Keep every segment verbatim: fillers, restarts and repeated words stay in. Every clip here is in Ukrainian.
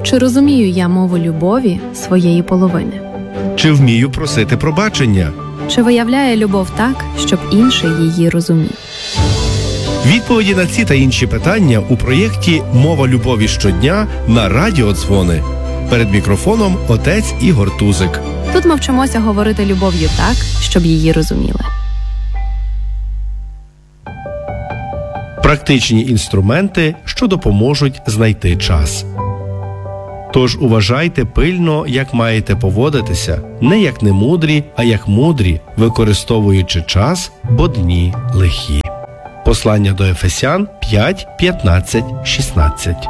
Чи розумію я мову любові своєї половини? Чи вмію просити пробачення? Чи виявляє любов так, щоб інший її розумів? Відповіді на ці та інші питання у проєкті «Мова любові щодня» на Радіо Дзвони. Перед мікрофоном отець Ігор Тузик. Тут ми вчимося говорити любов'ю так, щоб її розуміли. Практичні інструменти, що допоможуть знайти час. Тож уважайте пильно, як маєте поводитися, не як немудрі, а як мудрі, використовуючи час, бо дні лихі. Послання до Ефесян п'ять, п'ятнадцять, шістнадцять.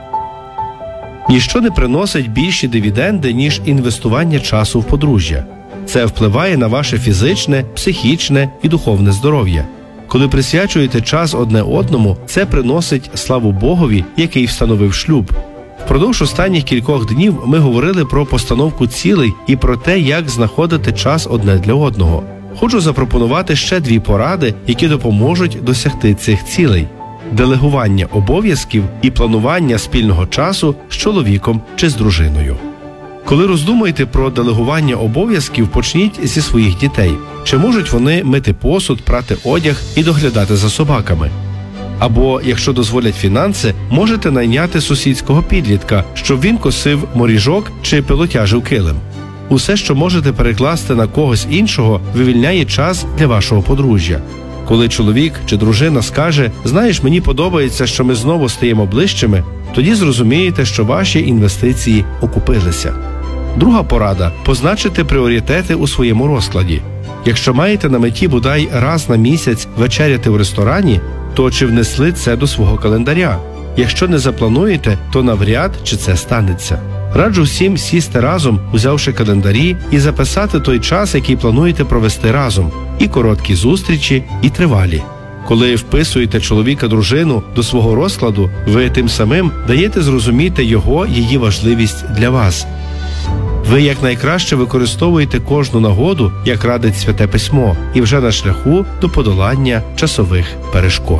Ніщо не приносить більші дивіденди, ніж інвестування часу в подружжя. Це впливає на ваше фізичне, психічне і духовне здоров'я. Коли присвячуєте час одне одному, це приносить славу Богові, який встановив шлюб. Впродовж останніх кількох днів ми говорили про постановку цілей і про те, як знаходити час одне для одного. Хочу запропонувати ще дві поради, які допоможуть досягти цих цілей. Делегування обов'язків і планування спільного часу з чоловіком чи з дружиною. Коли роздумуєте про делегування обов'язків, почніть зі своїх дітей. Чи можуть вони мити посуд, прати одяг і доглядати за собаками? Або, якщо дозволять фінанси, можете найняти сусідського підлітка, щоб він косив моріжок чи пилотяжив килим. Усе, що можете перекласти на когось іншого, вивільняє час для вашого подружжя. Коли чоловік чи дружина скаже «Знаєш, мені подобається, що ми знову стаємо ближчими», тоді зрозумієте, що ваші інвестиції окупилися. Друга порада – позначити пріоритети у своєму розкладі. Якщо маєте на меті бодай раз на місяць вечеряти в ресторані, то чи внесли це до свого календаря? Якщо не заплануєте, то навряд чи це станеться. Раджу всім сісти разом, узявши календарі, і записати той час, який плануєте провести разом. І короткі зустрічі, і тривалі. Коли вписуєте чоловіка-дружину до свого розкладу, ви тим самим даєте зрозуміти його, її важливість для вас. Ви якнайкраще використовуєте кожну нагоду, як радить Святе Письмо, і вже на шляху до подолання часових перешкод.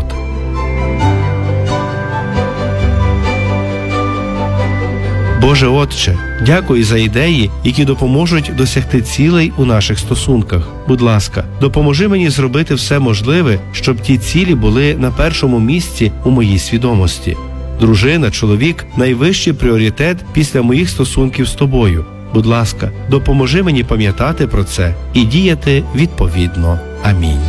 Боже Отче, дякую за ідеї, які допоможуть досягти цілей у наших стосунках. Будь ласка, допоможи мені зробити все можливе, щоб ті цілі були на першому місці у моїй свідомості. Дружина, чоловік – найвищий пріоритет після моїх стосунків з тобою. Будь ласка, допоможи мені пам'ятати про це і діяти відповідно. Амінь.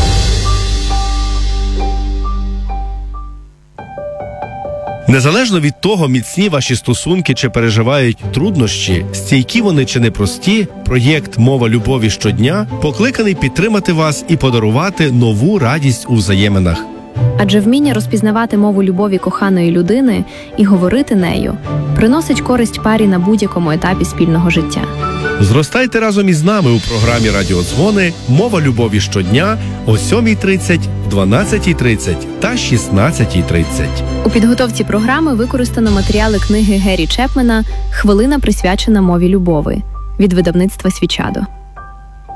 Незалежно від того, міцні ваші стосунки чи переживають труднощі, стійкі вони чи непрості, проєкт «Мова любові щодня» покликаний підтримати вас і подарувати нову радість у взаєминах. Адже вміння розпізнавати мову любові коханої людини і говорити нею приносить користь парі на будь-якому етапі спільного життя. Зростайте разом із нами у програмі «Радіо Дзвони» «Мова любові щодня» о сьомій тридцять, дванадцятій тридцять та шістнадцятій тридцять. У підготовці програми використано матеріали книги Геррі Чепмена «Хвилина, присвячена мові любові» від видавництва «Свічадо».